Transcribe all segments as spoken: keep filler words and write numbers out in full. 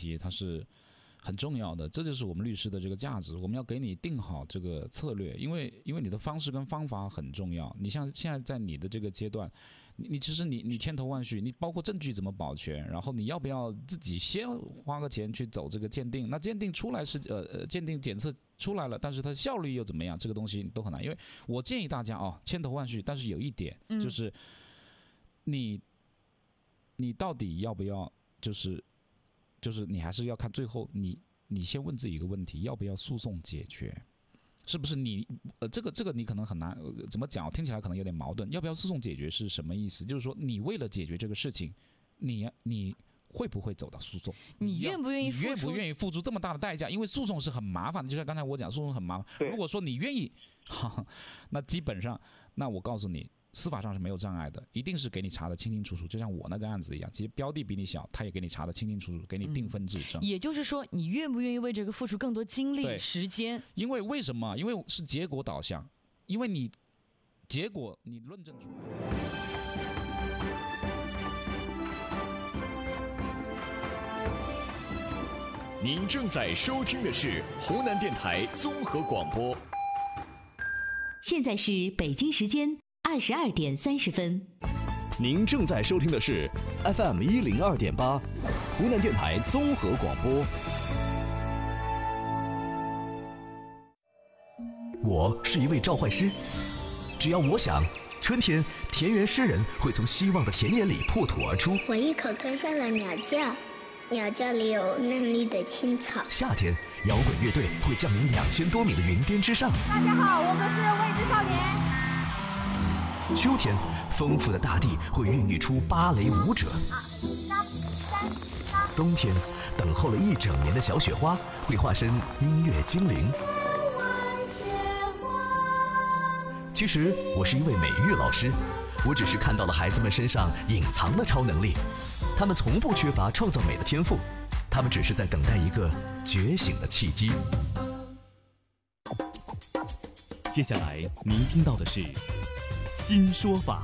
题，它是很重要的，这就是我们律师的这个价值。我们要给你定好这个策略，因为因为你的方式跟方法很重要。你像现在在你的这个阶段，你你其实你你千头万绪，你包括证据怎么保全，然后你要不要自己先花个钱去走这个鉴定？那鉴定出来是呃呃鉴定检测出来了，但是它效率又怎么样？这个东西都很难。因为我建议大家哦，千头万绪，但是有一点就是你。你到底要不要？就是就是你还是要看最后你你先问自己一个问题：要不要诉讼解决？是不是你呃这个这个你可能很难、呃、怎么讲？听起来可能有点矛盾。要不要诉讼解决是什么意思？就是说你为了解决这个事情，你你会不会走到诉讼？ 你愿不愿意？ 你愿不愿意付出这么大的代价？因为诉讼是很麻烦的，就像刚才我讲，诉讼很麻烦。如果说你愿意，那基本上，那我告诉你。司法上是没有障碍的，一定是给你查的清清楚楚，就像我那个案子一样，其实标的比你小，他也给你查的清清楚楚，给你定分制证、 嗯。也就是说，你愿不愿意为这个付出更多精力、时间？ 因为为什么？因为是结果导向，因为你结果你论证出来。 您正在收听的是湖南电台综合广播。 现在是北京时间二十二点三十分。 您正在收听的是 F M 一零二点八，湖南电台综合广播。我是一位召唤师，只要我想，春天田园诗人会从希望的田野里破土而出。 我一口吞下了鸟叫，鸟叫里有嫩绿的青草。 夏天，摇滚乐队会降临两千多米的云巅之上。 大家好，我们是未知少年。 秋天，丰富的大地会孕育出芭蕾舞者。冬天，等候了一整年的小雪花会化身音乐精灵。其实我是一位美育老师，我只是看到了孩子们身上隐藏的超能力，他们从不缺乏创造美的天赋，他们只是在等待一个觉醒的契机。 接下来您听到的是新说法。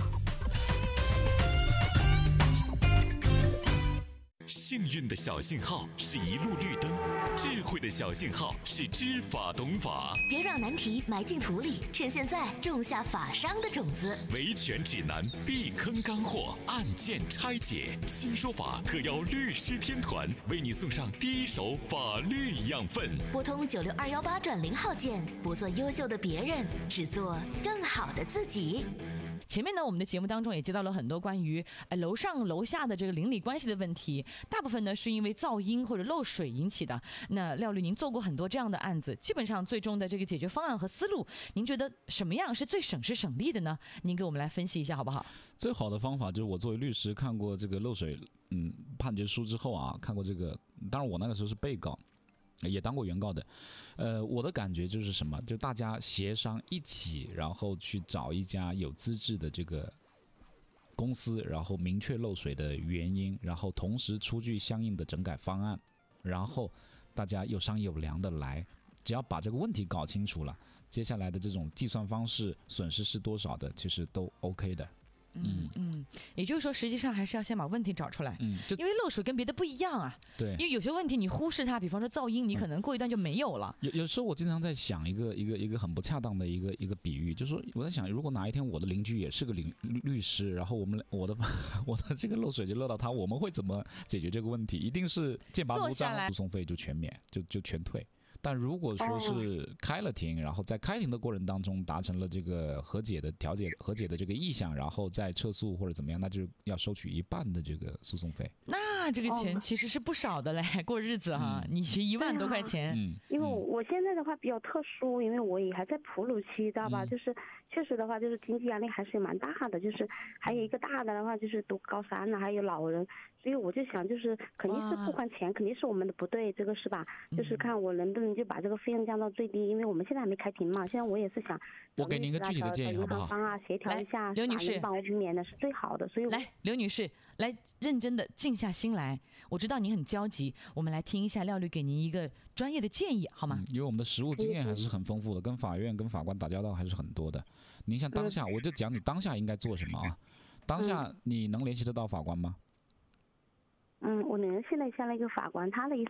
幸运的小信号是一路绿灯，智慧的小信号是知法懂法。 别让难题埋进土里，趁现在种下法商的种子。 维权指南，避坑干货，案件拆解。新说法特邀律师天团为你送上第一手法律养分。 拨通九六二幺八转零号键，不做优秀的别人，只做更好的自己。 前面呢，我们的节目当中也接到了很多关于呃楼上楼下的这个邻里关系的问题，大部分呢是因为噪音或者漏水引起的。那廖律，您做过很多这样的案子，基本上最终的这个解决方案和思路，您觉得什么样是最省时省力的呢？您给我们来分析一下好不好？ 最好的方法就是我作为律师看过这个漏水嗯判决书之后啊，看过这个，当然我那个时候是被告。也当过原告的，呃，我的感觉就是什么？就大家协商一起，然后去找一家有资质的这个公司，然后明确漏水的原因，然后同时出具相应的整改方案，然后大家有商有量的来，只要把这个问题搞清楚了，接下来的这种计算方式损失是多少的，其实都 OK 的。 嗯嗯，也就是说，实际上还是要先把问题找出来， 嗯， 因为漏水跟别的不一样啊。 对， 因为有些问题你忽视它，比方说噪音，你可能过一段就没有了。 有有时候我经常在想一个一个一个很不恰当的一个一个比喻，就是说我在想，如果哪一天我的邻居也是个律律师，然后我们我的我的这个漏水就漏到他，我们会怎么解决这个问题？一定是剑拔弩张，诉讼费就全免，就就全退。但如果说是开了庭，然后在开庭的过程当中达成了这个和解的调解和解的这个意向，然后再撤诉或者怎么样，那就要收取一半的这个诉讼费。 那这个钱其实是不少的嘞，过日子哈、啊，嗯、你是一万多块钱。 嗯， 因为我现在的话比较特殊，因为我也还在哺乳期，知道吧？嗯、就是确实的话，就是经济压力还是蛮大的，就是还有一个大的的话就是读高三了，还有老人，所以我就想，就是肯定是不还钱，肯定是我们的不对，这个是吧？就是看我能不能就把这个费用降到最低，因为我们现在还没开庭嘛。现在我也是想， 我给您一个具体的建议好不好？ 银行方啊，协调一下， 刘女士， 帮我避免的是最好的。所以来，刘女士，来认真的静下心来。我知道您很焦急，我们来听一下廖律给您一个专业的建议，好吗？ 嗯、因为我们的实务经验还是很丰富的，跟法院跟法官打交道还是很多的。您像当下，我就讲你当下应该做什么啊？当下你能联系得到法官吗？ 嗯，我联系了一下那个法官，他的意思